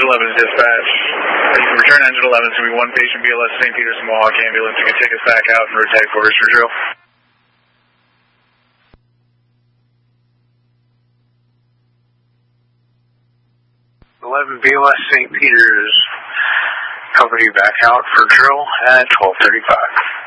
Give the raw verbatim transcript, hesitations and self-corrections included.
Engine eleven is dispatch. Return Engine eleven is going to be one patient B L S Saint Peter's Mohawk ambulance. You can take us back out and route headquarters for drill. eleven B L S Saint Peter's, company back out for drill at twelve thirty-five.